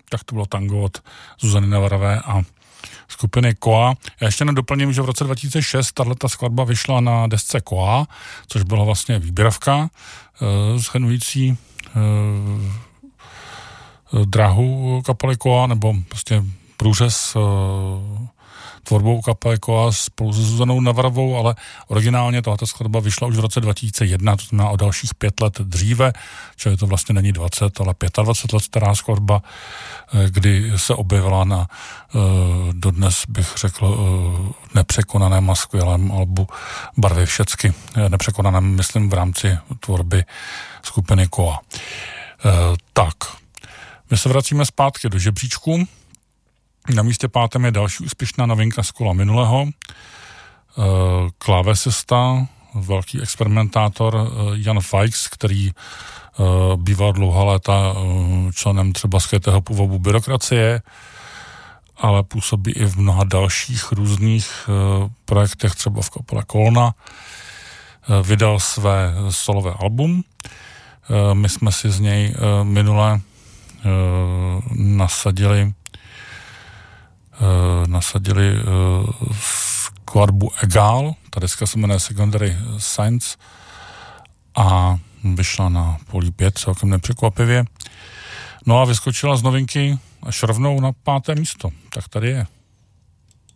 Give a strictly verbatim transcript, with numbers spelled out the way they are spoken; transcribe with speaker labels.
Speaker 1: tak to bylo tango od Zuzany Navarové a skupiny Koa. Já ještě nedoplním, že v roce dva tisíce šest tato skladba vyšla na desce Koa, což byla vlastně výběrovka e, shrnující e, dráhu kapely Koa, nebo prostě průřez e, tvorbou kapely Koa spolu se Zuzanou Navarovou, ale originálně tato skladba vyšla už v roce dva tisíce jedna, to znamená o dalších pět let dříve, čili to vlastně není dvacet, ale dvacet pět let stará skladba, kdy se objevila na dodnes bych řekl nepřekonaném a skvělém albu Barvy všecky. Nepřekonaném, myslím, v rámci tvorby skupiny Koa. Tak, my se vracíme zpátky do žebříčku. Na místě pátém je další úspěšná novinka z kola minulého. Klávesista, velký experimentátor Jan Feix, který býval dlouhá léta členem třeba skrytého původu Byrokracie, ale působí i v mnoha dalších různých projektech, třeba v kapele Kolna. Vydal své solové album. My jsme si z něj minule nasadili nasadili skladbu Egal, ta deska se jmenuje Secondary Science a vyšla na Polí pět celkem nepřekvapivě. No a vyskočila z novinky až rovnou na páté místo. Tak tady je.